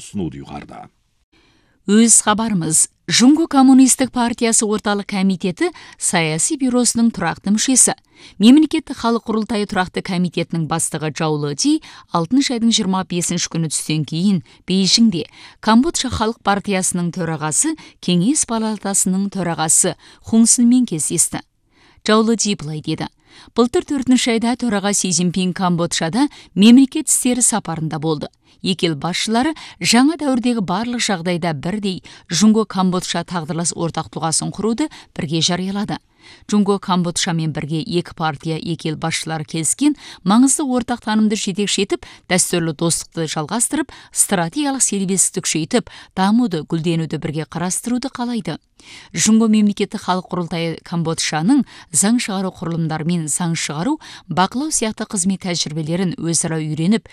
ұсынуды ұйғарды. Өз хабарымыз. Жунго коммунистік партиясы орталық комитеті саяси бюросының тұрақты мүшесі. Мемлекеттік халық құрылтайы тұрақты комитетінің бастығы Чжао Лэди 6 айдың 25 күні түстен кейін Бейжіңде Камбоджа халық партиясының төрағасы, кеңес палатасының төрағасы Хун Сынмен кездесті. Чжао Лэди былай деді: былтыр 4 айда төраға Си Цзиньпин Камбоджада мемлекет істері сапарында болды. Екі ел басшылары жаңа дәуірдегі барлық жағдайда бірдей Жунго Камбоджа тағдырлас ортақ тұлғасын құруды бірге жариялады. Жунго Камбоджамен бірге екі партия, екі ел басшылары келіскен маңызды ортақ танымды жетекші етіп, дәстүрлі достықты жалғастырып, стратегиялық серіктестікті күшейтіп, дамуды, гүлденуді бірге қарастыруды қалайды. Жунго мемлекеттік халық құрылтайы Камбоджаның заң шығару құрылымдарымен заң шығару, бақылау сияқты қызмет тәжірибелерін өзара үйреніп,